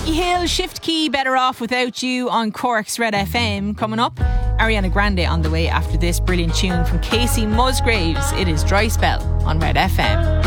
Becky Hill, Shift Key, Better Off Without You on Cork's Red FM. Coming up, Ariana Grande on the way after this brilliant tune from Casey Musgraves. It is Dry Spell on Red FM.